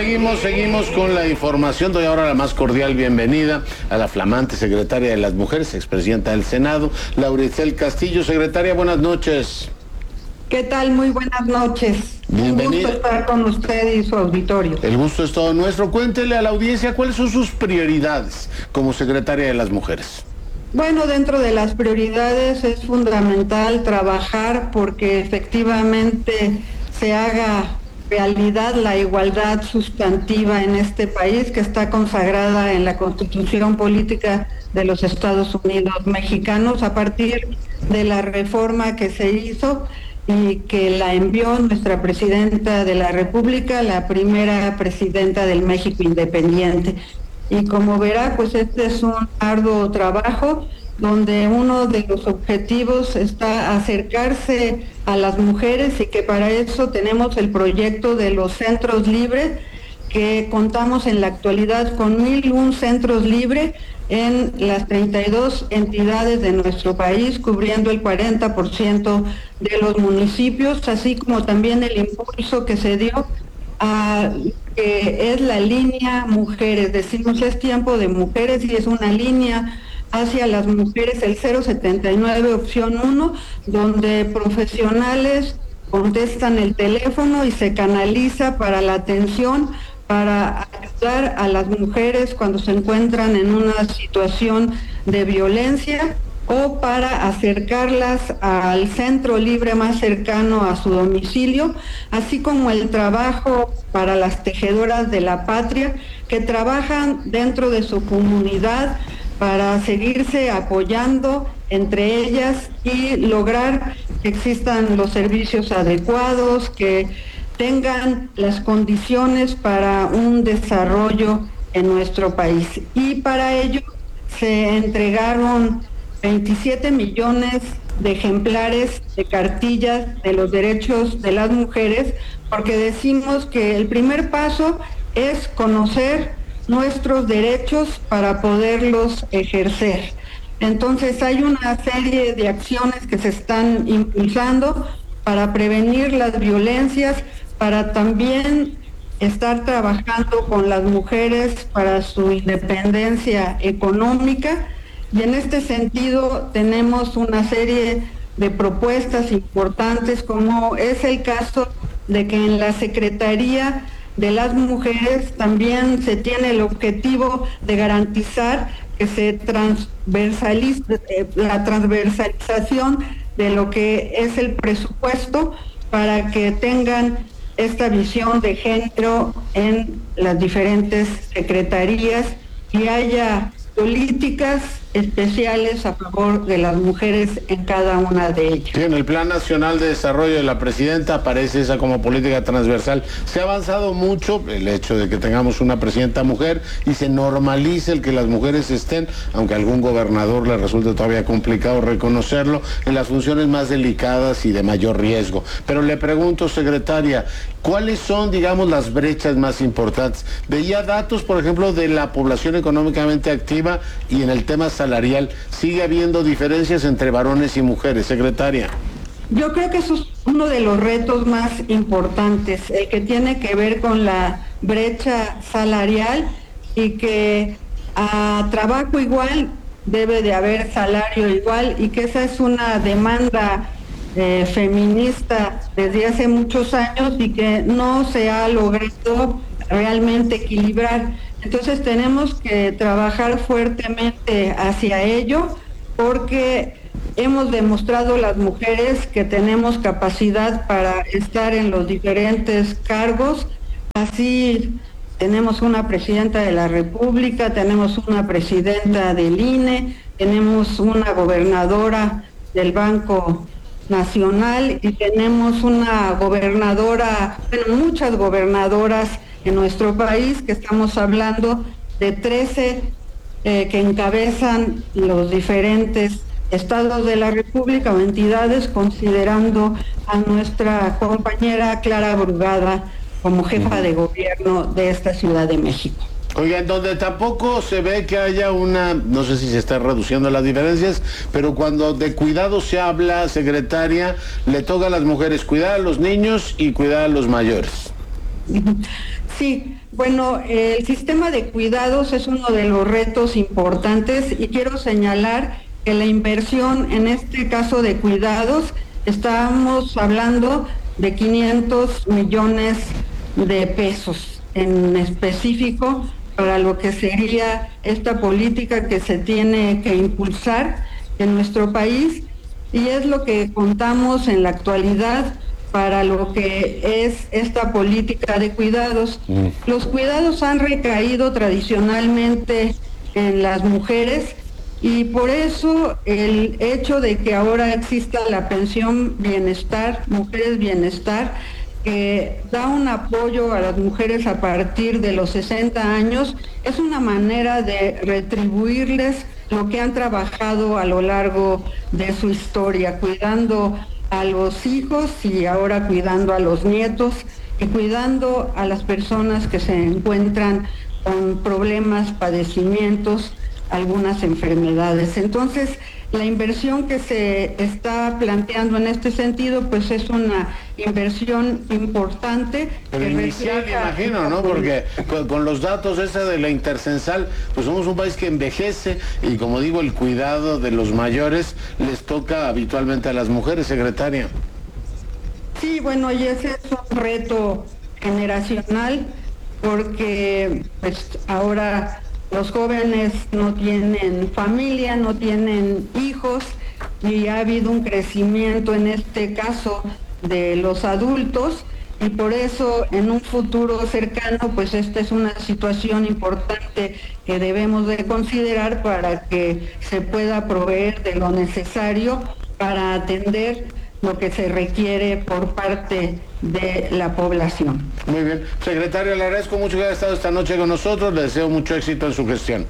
seguimos con la información. Doy ahora la más cordial bienvenida a la flamante secretaria de las Mujeres, expresidenta del Senado, Laura Itzel Castillo. Secretaria, buenas noches. ¿Qué tal? Muy buenas noches. Bienvenida. Un gusto estar con usted y su auditorio. El gusto es todo nuestro. Cuéntele a la audiencia cuáles son sus prioridades como secretaria de las Mujeres. Bueno, dentro de las prioridades es fundamental trabajar porque efectivamente se haga realidad la igualdad sustantiva en este país, que está consagrada en la Constitución Política de los Estados Unidos Mexicanos a partir de la reforma que se hizo y que la envió nuestra presidenta de la República, la primera presidenta del México independiente. Y como verá, pues este es un arduo trabajo donde uno de los objetivos está acercarse a las mujeres y que para eso tenemos el proyecto de los centros libres, que contamos en la actualidad con 1,001 centros libres en las 32 entidades de nuestro país, cubriendo el 40% de los municipios, así como también el impulso que se dio a que es la línea mujeres. Decimos es tiempo de mujeres y es una línea hacia las mujeres, el 079 opción 1, donde profesionales contestan el teléfono y se canaliza para la atención, para ayudar a las mujeres cuando se encuentran en una situación de violencia o para acercarlas al centro libre más cercano a su domicilio, así como el trabajo para las tejedoras de la patria que trabajan dentro de su comunidad para seguirse apoyando entre ellas y lograr que existan los servicios adecuados, que tengan las condiciones para un desarrollo en nuestro país. Y para ello se entregaron 27 millones de ejemplares de cartillas de los derechos de las mujeres, porque decimos que el primer paso es conocer nuestros derechos para poderlos ejercer. Entonces hay una serie de acciones que se están impulsando para prevenir las violencias, para también estar trabajando con las mujeres para su independencia económica, y en este sentido tenemos una serie de propuestas importantes, como es el caso de que en la Secretaría de las Mujeres también se tiene el objetivo de garantizar que se la transversalización de lo que es el presupuesto para que tengan esta visión de género en las diferentes secretarías y haya políticas especiales a favor de las mujeres en cada una de ellas. Sí, en el Plan Nacional de Desarrollo de la Presidenta aparece esa como política transversal. Se ha avanzado mucho el hecho de que tengamos una presidenta mujer y se normalice el que las mujeres estén, aunque a algún gobernador le resulte todavía complicado reconocerlo, en las funciones más delicadas y de mayor riesgo. Pero le pregunto, secretaria, ¿cuáles son, digamos, las brechas más importantes? Veía datos, por ejemplo, de la población económicamente activa y en el tema salarial. ¿Sigue habiendo diferencias entre varones y mujeres, secretaria? Yo creo que eso es uno de los retos más importantes, el que tiene que ver con la brecha salarial, y que a trabajo igual debe de haber salario igual, y que esa es una demanda feminista desde hace muchos años y que no se ha logrado realmente equilibrar. Entonces tenemos que trabajar fuertemente hacia ello, porque hemos demostrado las mujeres que tenemos capacidad para estar en los diferentes cargos. Así tenemos una presidenta de la República, tenemos una presidenta del INE, tenemos una gobernadora del Banco Nacional y tenemos una gobernadora, bueno, muchas gobernadoras en nuestro país, que estamos hablando de 13 que encabezan los diferentes estados de la República o entidades, considerando a nuestra compañera Clara Brugada como jefa de gobierno de esta Ciudad de México. Oiga, en donde tampoco se ve que haya una, no sé si se están reduciendo las diferencias, pero cuando de cuidado se habla, secretaria, le toca a las mujeres cuidar a los niños y cuidar a los mayores. Sí, bueno, el sistema de cuidados es uno de los retos importantes y quiero señalar que la inversión en este caso de cuidados, estamos hablando de 500 millones de pesos en específico para lo que sería esta política que se tiene que impulsar en nuestro país, y es lo que contamos en la actualidad para lo que es esta política de cuidados. Los cuidados han recaído tradicionalmente en las mujeres, y por eso el hecho de que ahora exista la pensión bienestar, Mujeres Bienestar, que da un apoyo a las mujeres a partir de los 60 años, es una manera de retribuirles lo que han trabajado a lo largo de su historia, cuidando a los hijos y ahora cuidando a los nietos y cuidando a las personas que se encuentran con problemas, padecimientos, algunas enfermedades. Entonces, la inversión que se está planteando en este sentido, pues es una inversión importante. Pero inicial, me imagino, ¿no? Porque con los datos esa de la intercensal, pues somos un país que envejece y, como digo, el cuidado de los mayores les toca habitualmente a las mujeres, secretaria. Sí, bueno, y ese es un reto generacional, porque pues ahora los jóvenes no tienen familia, no tienen hijos, y ha habido un crecimiento en este caso de los adultos, y por eso en un futuro cercano, pues esta es una situación importante que debemos de considerar para que se pueda proveer de lo necesario para atender lo que se requiere por parte de la población. Muy bien. Secretario, le agradezco mucho que haya estado esta noche con nosotros, le deseo mucho éxito en su gestión.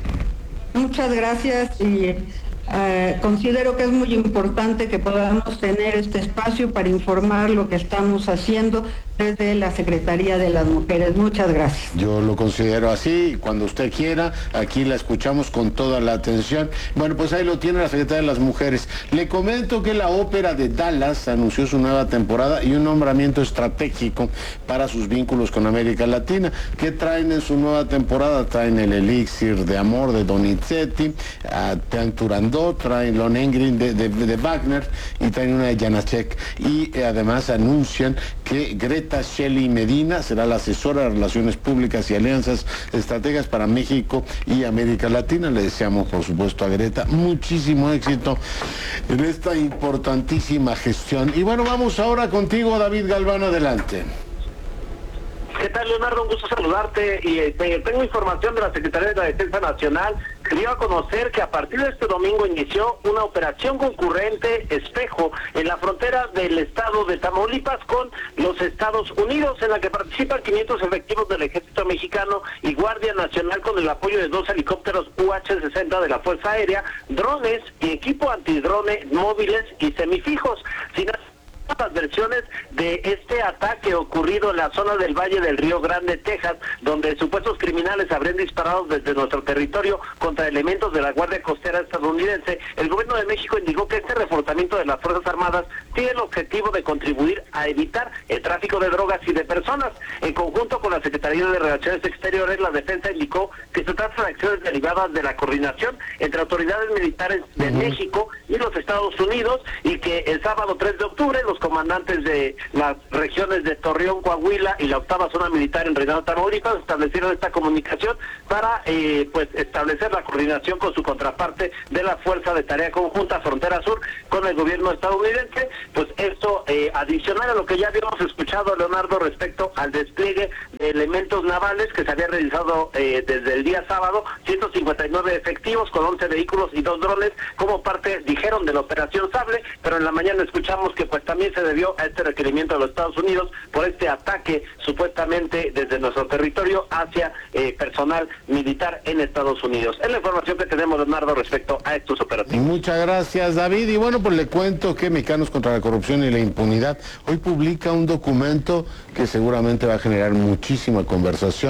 Muchas gracias, y considero que es muy importante que podamos tener este espacio para informar lo que estamos haciendo desde la Secretaría de las Mujeres. Muchas gracias. Yo lo considero así, cuando usted quiera, aquí la escuchamos con toda la atención. Bueno, pues ahí lo tiene la Secretaría de las Mujeres. Le comento que la Ópera de Dallas anunció su nueva temporada y un nombramiento estratégico para sus vínculos con América Latina. ¿Qué traen en su nueva temporada? Traen el Elixir de Amor de Donizetti, traen Turandot, traen Lohengrin de Wagner, y traen una de Janacek. Y además anuncian que Greta Shelley Medina será la asesora de Relaciones Públicas y Alianzas Estratégicas para México y América Latina. Le deseamos, por supuesto, a Greta muchísimo éxito en esta importantísima gestión. Y bueno, vamos ahora contigo, David Galván, adelante. ¿Qué tal, Leonardo? Un gusto saludarte. Y tengo información de la Secretaría de la Defensa Nacional, que dio a conocer que a partir de este domingo inició una operación concurrente espejo en la frontera del estado de Tamaulipas con los Estados Unidos, en la que participan 500 efectivos del Ejército Mexicano y Guardia Nacional, con el apoyo de 2 helicópteros UH-60 de la Fuerza Aérea, drones y equipo antidrone móviles y semifijos. Sin las versiones de este ataque ocurrido en la zona del Valle del Río Grande, Texas, donde supuestos criminales habrían disparado desde nuestro territorio contra elementos de la Guardia Costera estadounidense, el gobierno de México indicó que este reforzamiento de las Fuerzas Armadas tiene el objetivo de contribuir a evitar el tráfico de drogas y de personas. En conjunto con la Secretaría de Relaciones Exteriores, la Defensa indicó que se trata de acciones derivadas de la coordinación entre autoridades militares de México y los Estados Unidos, y que el sábado 3 de octubre los comandantes de las regiones de Torreón, Coahuila y la 8ª Zona Militar en Reinado, Tamaulipas establecieron esta comunicación para pues establecer la coordinación con su contraparte de la Fuerza de Tarea Conjunta Frontera Sur con el gobierno estadounidense. Pues esto adicional a lo que ya habíamos escuchado, Leonardo, respecto al despliegue de elementos navales que se había realizado desde el día sábado, 159 efectivos con 11 vehículos y 2 drones como parte, dijeron, de la Operación Sable, pero en la mañana escuchamos que pues también se debió a este requerimiento de los Estados Unidos por este ataque supuestamente desde nuestro territorio hacia personal militar en Estados Unidos. Es la información que tenemos, Leonardo, respecto a estos operativos. Muchas gracias, David. Y bueno, pues le cuento que Mexicanos contra la Corrupción y la Impunidad hoy publica un documento que seguramente va a generar muchísima conversación,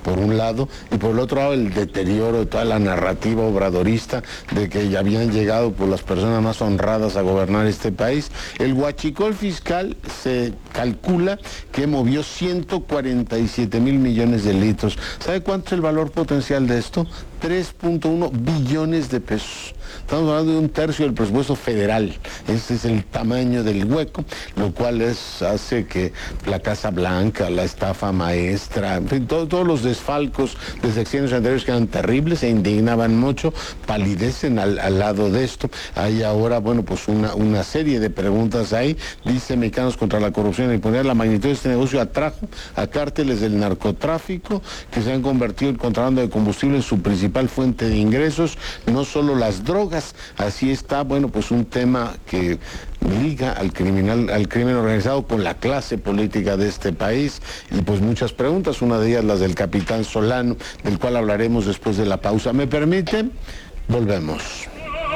por un lado, y por el otro lado el deterioro de toda la narrativa obradorista de que ya habían llegado por las personas más honradas a gobernar este país. El huachicol fiscal se calcula que movió 147 mil millones de litros. ¿Sabe cuánto es el valor potencial de esto? 3.1 billones de pesos. Estamos hablando de un tercio del presupuesto federal. Ese es el tamaño del hueco, lo cual hace que la Casa Blanca, la estafa maestra, en fin, todos los desfalcos de sexenios anteriores que eran terribles, se indignaban mucho, palidecen al lado de esto. Hay ahora, bueno, pues una serie de preguntas ahí. Dice Mexicanos contra la Corrupción y Impunidad, la magnitud de este negocio atrajo a cárteles del narcotráfico que se han convertido el contrabando de combustible en su principal fuente de ingresos, no solo las drogas. Así está, bueno, pues un tema que liga al crimen organizado con la clase política de este país, y pues muchas preguntas, una de ellas las del capitán Solano, del cual hablaremos después de la pausa. ¿Me permite? Volvemos.